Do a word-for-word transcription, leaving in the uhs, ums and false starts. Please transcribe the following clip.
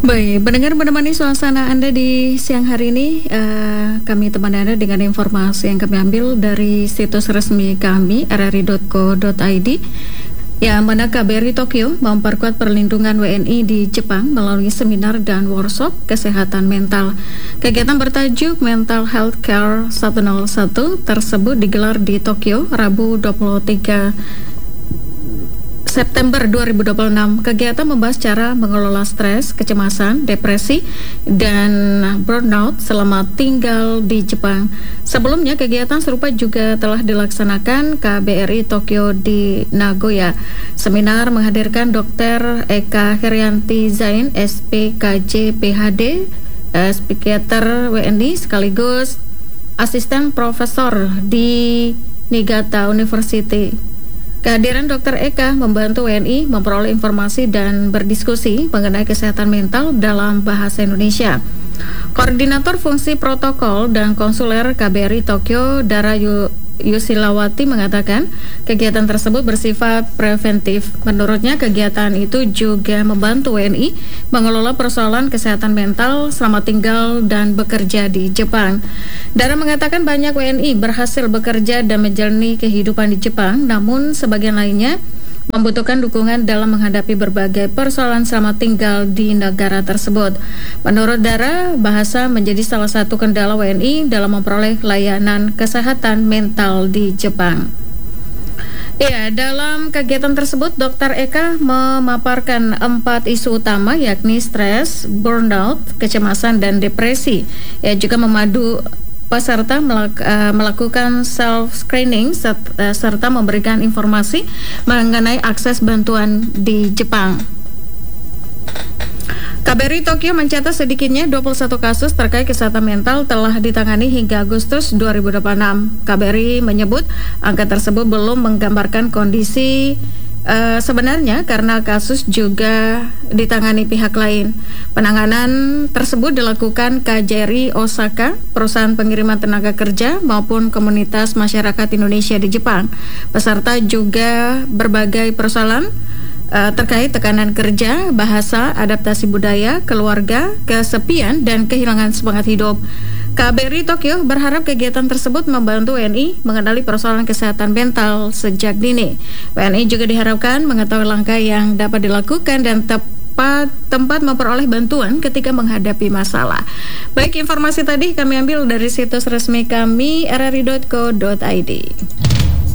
Baik, pendengar menemani suasana Anda di siang hari ini, uh, kami temani Anda dengan informasi yang kami ambil dari situs resmi kami r r i dot co dot i d, yang mana K B R I Tokyo memperkuat perlindungan W N I di Jepang melalui seminar dan workshop kesehatan mental. Kegiatan bertajuk Mental Health Care seratus satu tersebut digelar di Tokyo Rabu dua puluh tiga September dua ribu dua puluh enam. Kegiatan membahas cara mengelola stres, kecemasan, depresi, dan burnout selama tinggal di Jepang. Sebelumnya, kegiatan serupa juga telah dilaksanakan K B R I Tokyo di Nagoya. Seminar menghadirkan Dokter Eka Herianti Zain, S P K J P H D, eh, psikiater W N I sekaligus asisten profesor di Niigata University. Kehadiran Dokter Eka membantu W N I memperoleh informasi dan berdiskusi mengenai kesehatan mental dalam bahasa Indonesia. Koordinator Fungsi Protokol dan Konsuler K B R I Tokyo, Dara Yusilawati, mengatakan kegiatan tersebut bersifat preventif. Menurutnya, kegiatan itu juga membantu W N I mengelola persoalan kesehatan mental selama tinggal dan bekerja di Jepang. Dara mengatakan banyak W N I berhasil bekerja dan menjalani kehidupan di Jepang, namun sebagian lainnya membutuhkan dukungan dalam menghadapi berbagai persoalan selama tinggal di negara tersebut. Menurut Dara, bahasa menjadi salah satu kendala W N I dalam memperoleh layanan kesehatan mental di Jepang. Ya, dalam kegiatan tersebut, Dokter Eka memaparkan empat isu utama, yakni stres, burnout, kecemasan, dan depresi. Ya, juga memadu peserta melak, uh, melakukan self-screening set, uh, serta memberikan informasi mengenai akses bantuan di Jepang. K B R I Tokyo mencatat sedikitnya dua puluh satu kasus terkait kesehatan mental telah ditangani hingga Agustus dua ribu dua puluh enam. K B R I menyebut angka tersebut belum menggambarkan kondisi Uh, sebenarnya karena kasus juga ditangani pihak lain. Penanganan tersebut dilakukan K J R I Osaka, perusahaan pengiriman tenaga kerja, maupun komunitas masyarakat Indonesia di Jepang. Peserta juga berbagai persoalan uh, terkait tekanan kerja, bahasa, adaptasi budaya, keluarga, kesepian, dan kehilangan semangat hidup. K B R I Tokyo berharap kegiatan tersebut membantu W N I mengenali persoalan kesehatan mental sejak dini. W N I juga diharapkan mengetahui langkah yang dapat dilakukan dan tepat tempat memperoleh bantuan ketika menghadapi masalah. Baik, informasi tadi kami ambil dari situs resmi kami r r i dot co dot i d.